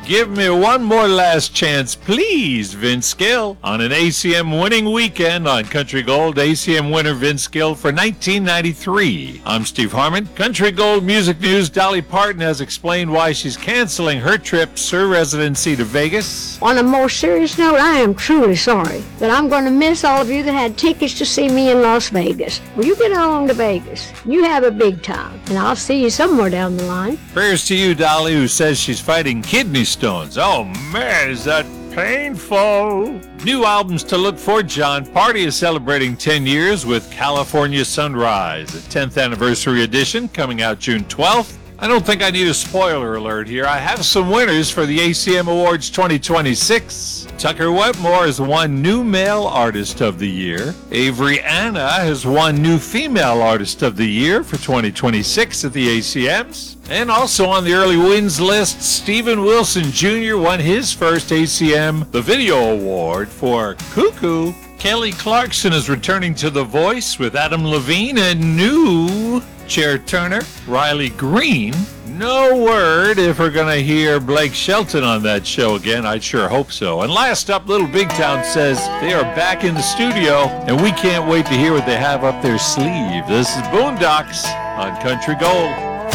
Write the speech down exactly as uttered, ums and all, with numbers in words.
Give me one more last chance, please, Vince Gill. On an A C M winning weekend on Country Gold, A C M winner Vince Gill for nineteen ninety-three. I'm Steve Harmon. Country Gold Music News. Dolly Parton has explained why she's canceling her trip, Sir residency to Vegas. On a more serious note, I am truly sorry that I'm going to miss all of you that had tickets to see me in Las Vegas. Well, you get along to Vegas. You have a big time, and I'll see you somewhere down the line. Prayers to you, Dolly, who says she's fighting kidney stones. Oh, man, is that painful. New albums to look for. John Party is celebrating ten years with California Sunrise, a tenth anniversary edition coming out June twelfth. I don't think I need a spoiler alert here. I have some winners for the A C M Awards twenty twenty-six. Tucker Wetmore has won New Male Artist of the Year. Avery Anna has won New Female Artist of the Year for twenty twenty-six at the A C Ms. And also on the early wins list, Steven Wilson Junior won his first A C M The Video Award for Cuckoo. Kelly Clarkson is returning to The Voice with Adam Levine and new Chair Turner, Riley Green. No word if we're going to hear Blake Shelton on that show again. I sure hope so. And last up, Little Big Town says they are back in the studio, and we can't wait to hear what they have up their sleeve. This is Boondocks on Country Gold.